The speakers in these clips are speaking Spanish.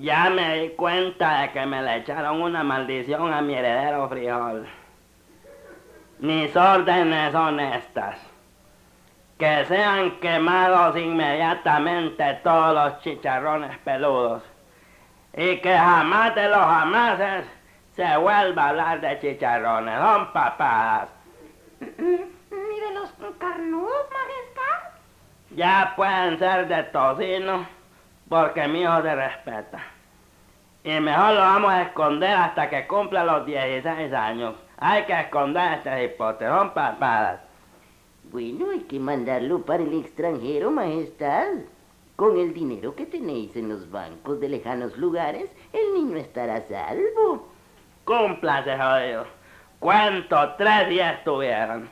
Ya me di cuenta de que me le echaron una maldición a mi heredero frijol. Mis órdenes son estas: que sean quemados inmediatamente todos los chicharrones peludos, y que jamás de los jamases se vuelva a hablar de chicharrones. Son papadas. ¿Ni de los carnudos, majestad? Ya pueden ser de tocino, porque mi hijo se respeta. Y mejor lo vamos a esconder hasta que cumpla los 16 años. Hay que esconder este hipote, son papadas. Bueno, hay que mandarlo para el extranjero, majestad. Con el dinero que tenéis en los bancos de lejanos lugares, el niño estará a salvo. Cúmplase, jodido. Cuento 3 días estuvieron.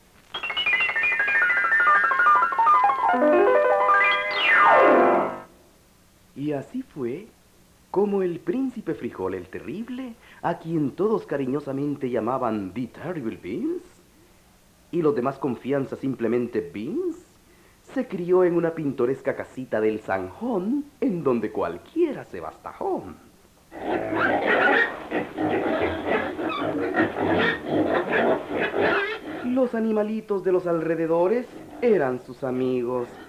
Y así fue como el príncipe Frijol el Terrible, a quien todos cariñosamente llamaban The Terrible Beans, y los demás confianza simplemente Beans, se crió en una pintoresca casita del Zanjón, en donde cualquiera se bastajón. Los animalitos de los alrededores eran sus amigos,